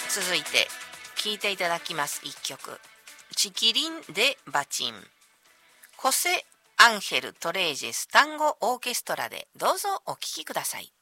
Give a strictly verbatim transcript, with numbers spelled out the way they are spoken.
続いて聴いていただきます一曲、チキリン・デ・バチン、ホセ・アンヘル・トレージェスタンゴオーケストラでどうぞお聴きください。